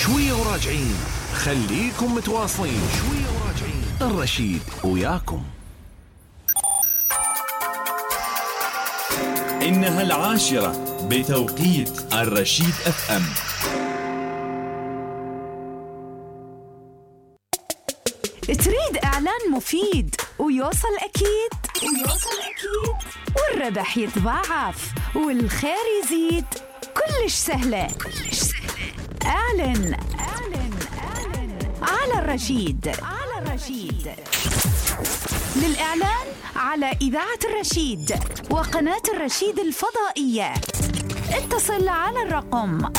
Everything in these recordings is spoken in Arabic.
شوية وراجعين، خليكم متواصلين. شوية وراجعين، الرشيد وياكم. إنها 10 بتوقيت الرشيد FM. تريد إعلان مفيد ويوصل أكيد والربح يتضاعف والخير يزيد. كلش سهلة. اعلن على الرشيد. للإعلان على إذاعة الرشيد وقناة الرشيد الفضائية اتصل على الرقم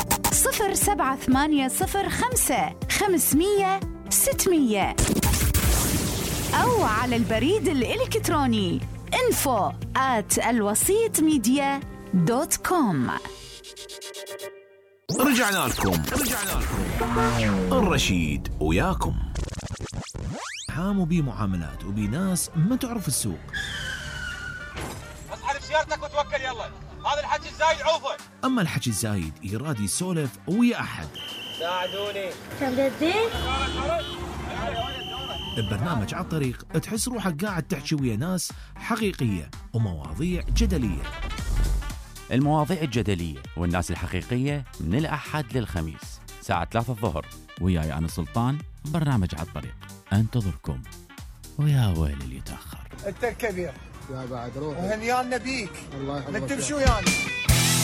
07805 500 600 أو على البريد الإلكتروني info@alwasitmedia.com. رجعنا لكم. الرشيد وياكم. حام وبي معاملات وبي ناس ما تعرف السوق. اسحب سيارتك وتوكل يلا. هذا الحكي الزايد عوفه. أما الحكي الزايد يراد يسولف ويا أحد. ساعدوني. تبدين؟ ببرنامج على الطريق تحس روحك قاعد تحكي ويا ناس حقيقية ومواضيع جدلية. المواضيع الجدلية والناس الحقيقية من الأحد للخميس ساعة 3 الظهر. وياي أنا سلطان، برنامج على الطريق أنتظركم. ويا ويل اللي يتأخر. انت الكبير يا بعد روح وهنيان نبيك. الله يحفظك. من تمشوا يعني